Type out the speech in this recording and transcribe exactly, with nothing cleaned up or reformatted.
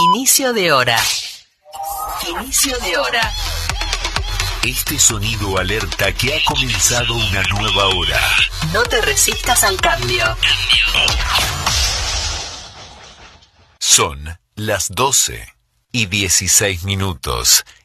Inicio de hora. Inicio de hora. Este sonido alerta que ha comenzado una nueva hora. No te resistas al cambio. Son las doce y dieciséis minutos